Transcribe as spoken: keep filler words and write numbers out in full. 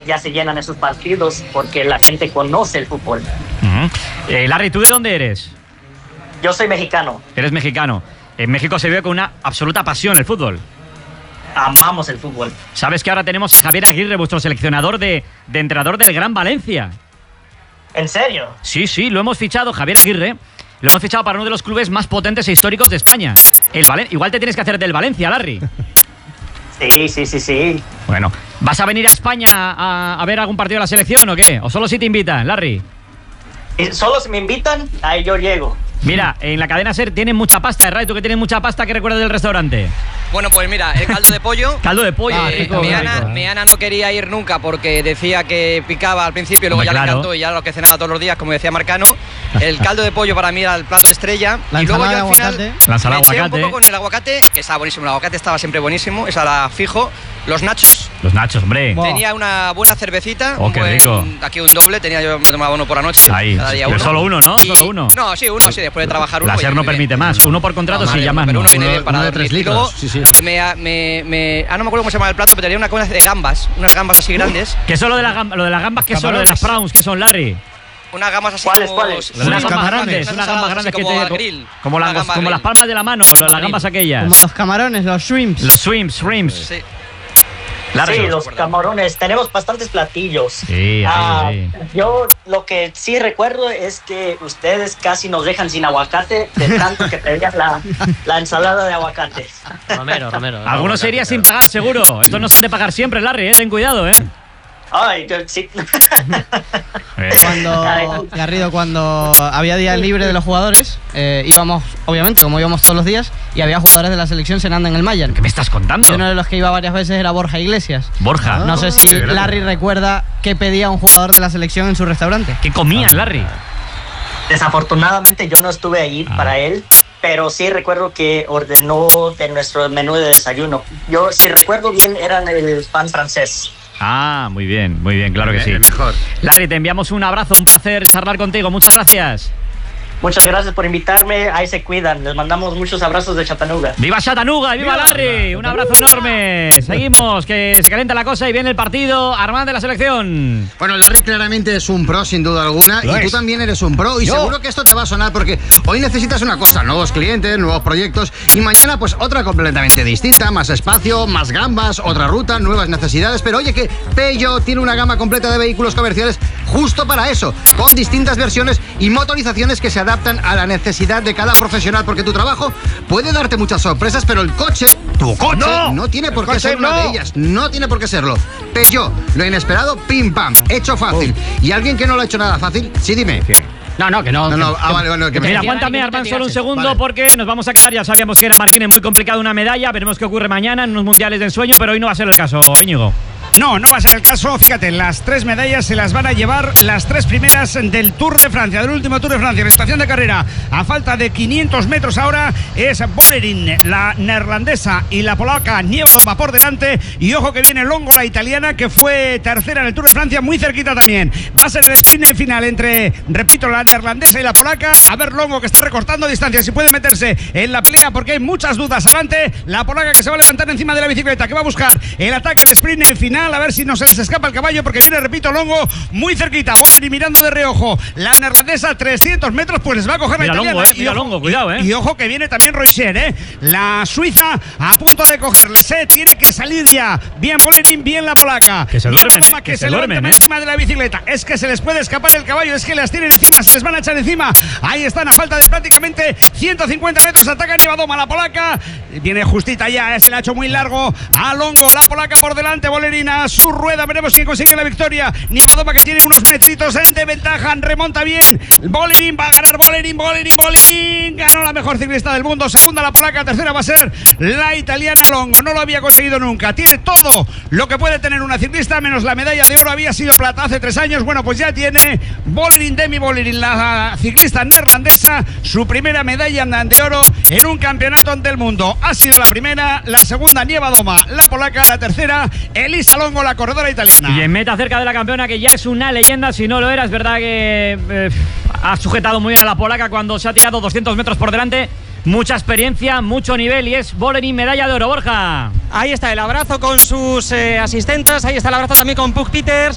ya se llenan esos partidos porque la gente conoce el fútbol. Uh-huh. eh, Larry, ¿tú de dónde eres? Yo soy mexicano. Eres mexicano. En México se vive con una absoluta pasión el fútbol. Amamos el fútbol. ¿Sabes que ahora tenemos a Javier Aguirre, vuestro seleccionador de, de entrenador del Gran Valencia? ¿En serio? Sí, sí, lo hemos fichado, Javier Aguirre. Lo hemos fichado para uno de los clubes más potentes e históricos de España. El Valen- Igual te tienes que hacer del Valencia, Larry. Sí, sí, sí, sí. Bueno, ¿vas a venir a España a, a ver algún partido de la selección o qué? ¿O solo si te invitan, Larry? Y solo si me invitan, ahí yo llego. Mira, en la cadena SER tienen mucha pasta, ¿eh, Ray? ¿Tú que tienes mucha pasta, qué recuerdas del restaurante? Bueno, pues mira, el caldo de pollo. Caldo de pollo. Eh, rico, mi, Ana, rico. mi Ana no quería ir nunca porque decía que picaba al principio y luego Hombre, ya claro. le encantó y ya lo que cenaba todos los días, como decía Marcano. El caldo de pollo para mí era el plato estrella. La y luego yo ensalada al de final aguacate. La ensalada me de eché un aguacate. poco con el aguacate, que estaba buenísimo. El aguacate estaba siempre buenísimo, esa la fijo. Los nachos. Los nachos, hombre. Buah. Tenía una buena cervecita. Oh, un qué buen- rico. Aquí un doble, tenía yo, me tomaba uno por la noche. Ahí. Cada día Pero uno. solo uno, ¿no? Y- Solo uno. No, sí, uno, sí, después de trabajar uno. La pues SER ya no viene permite bien. más. Uno por contrato, No, sí, madre, ya más pero no. uno viene Uno- bien para uno de dormir. tres Y luego, litros, sí, sí. Me, me, me, ah, no me acuerdo cómo se llama el plato, pero tenía una cosa de gambas, unas gambas así grandes. ¿Qué son lo de, la gamba, lo de las gambas? ¿Qué son lo de las prawns? ¿Qué son, Larry? Unas gambas así ¿Cuáles, como... cuáles? Unas gambas camarones. grandes, Unas unas gambas ensaladas grandes que así como te... al grill. Como, Una las, gamba como grill. las palmas de la mano, lo de las Grill. gambas aquellas. Como los camarones, los shrimps. Los shrimps, shrimps. Sí. Larry. Sí, los camarones. Tenemos bastantes platillos. Sí, ahí, Ah, ahí. Yo lo que sí recuerdo es que ustedes casi nos dejan sin aguacate de tanto que pedían la, la ensalada de aguacate. Romero, Romero. Algunos sería sin pagar, seguro. Estos no son de pagar siempre, Larry, ¿eh? Ten cuidado, ¿eh? Ay, yo sí. Eh, Cuando, Garrido, cuando había día libre de los jugadores, eh, íbamos, obviamente, como íbamos todos los días, y había jugadores de la selección cenando en el Mayan. ¿Qué me estás contando? Y uno de los que iba varias veces era Borja Iglesias. Borja. No sé si qué grande. Larry recuerda qué pedía un jugador de la selección en su restaurante. ¿Qué comían, Larry? Desafortunadamente yo no estuve ahí Ah. para él, pero sí recuerdo que ordenó de nuestro menú de desayuno. Yo, si recuerdo bien, eran el pan francés. Ah, muy bien, muy bien, claro que sí. El mejor. Larry, te enviamos un abrazo, un placer charlar contigo. Muchas gracias. Muchas gracias por invitarme. Ahí se cuidan. Les mandamos muchos abrazos de Chattanooga. ¡Viva Chattanooga! ¡Viva Larry! Un abrazo enorme. Seguimos, que se calienta la cosa y viene el partido. Armand de la selección. Bueno, Larry claramente es un pro, sin duda alguna, Lo y tú es. también eres un pro, y Yo. seguro que esto te va a sonar porque hoy necesitas una cosa, nuevos clientes, nuevos proyectos, y mañana pues otra completamente distinta, más espacio, más gambas, otra ruta, nuevas necesidades, pero oye que Peugeot tiene una gama completa de vehículos comerciales justo para eso, con distintas versiones y motorizaciones que se adaptan a la necesidad de cada profesional, porque tu trabajo puede darte muchas sorpresas, pero el coche, tu coche, No. no, tiene por El qué coche ser una no. de ellas. No tiene por qué serlo. Peugeot, lo inesperado, pim pam, hecho fácil. ¿Y alguien que no lo ha hecho nada fácil? Sí, dime. No, no, que no. No, no, que- ah, vale, bueno, que me... Mira, Mira, aguántame, que no te Armand, solo un tirases. segundo, Vale. porque nos vamos a quedar. Ya sabíamos que era Martínez muy complicado una medalla. Veremos qué ocurre mañana en unos mundiales de ensueño, pero hoy no va a ser el caso, Íñigo. No, no va a ser el caso. Fíjate, las tres medallas se las van a llevar las tres primeras del Tour de Francia, del último Tour de Francia, en estación de carrera. A falta de quinientos metros ahora es Bolerín, la neerlandesa, y la polaca Nievadoma por delante. Y ojo que viene Longo, la italiana, que fue tercera en el Tour de Francia, muy cerquita también. Va a ser el sprint final entre, repito, la neerlandesa y la polaca. A ver Longo, que está recortando distancias y puede meterse en la pelea porque hay muchas dudas. Adelante, la polaca, que se va a levantar encima de la bicicleta, que va a buscar el ataque, el sprint final. A ver si no se les escapa el caballo, porque viene, repito, Longo muy cerquita. Bolerín mirando de reojo. La neerlandesa, trescientos metros, pues les va a coger Mira la italiana. Longo, eh, mira ojo, Longo, cuidado, eh. Y ojo que viene también Rocher, eh. La suiza a punto de cogerles, eh. Tiene que salir ya. Bien Bolerín, bien la polaca. Que se duermen, Nievadoma, eh, que, que se, se duermen, levantan eh. encima de la bicicleta. Es que se les puede escapar el caballo, es que las tienen encima, se les van a echar encima. Ahí están, a falta de prácticamente ciento cincuenta metros. Ataca Nievadoma, la polaca. Viene justita ya, eh, se le ha hecho muy largo a Longo, la polaca por delante. Bolerín a su rueda, veremos quién consigue la victoria. Nievadoma, que tiene unos metritos de ventaja, remonta bien. Bolerín va a ganar, Bolerín, Bolerín, Bolerín. Ganó la mejor ciclista del mundo. Segunda la polaca, tercera va a ser la italiana Longo. No lo había conseguido nunca. Tiene todo lo que puede tener una ciclista, menos la medalla de oro. Había sido plata hace tres años. Bueno, pues ya tiene Bolerín, Demi Bolerín, la ciclista neerlandesa, su primera medalla de oro en un campeonato del mundo. Ha sido la primera, la segunda Nievadoma, la polaca, la tercera Elisa Longo, la corredora italiana. Y en meta cerca de la campeona, que ya es una leyenda, si no lo era, es verdad que eh, ha sujetado muy bien a la polaca cuando se ha tirado doscientos metros por delante. Mucha experiencia, mucho nivel, y es Bolerín, medalla de oro, Borja. Ahí está el abrazo con sus eh, asistentes, ahí está el abrazo también con Pug Peters.